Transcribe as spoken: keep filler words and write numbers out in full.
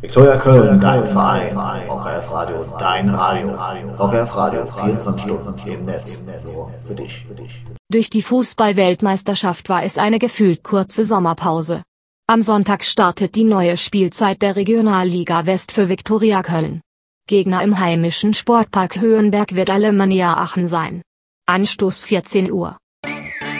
Viktoria Köln, dein Verein, V K F Radio, dein Radio, V K F Radio, vierundzwanzig Stunden im Netz, nur für dich. Durch die Fußball-Weltmeisterschaft war es eine gefühlt kurze Sommerpause. Am Sonntag startet die neue Spielzeit der Regionalliga West für Viktoria Köln. Gegner im heimischen Sportpark Höhenberg wird Alemannia Aachen sein. Anstoß vierzehn Uhr.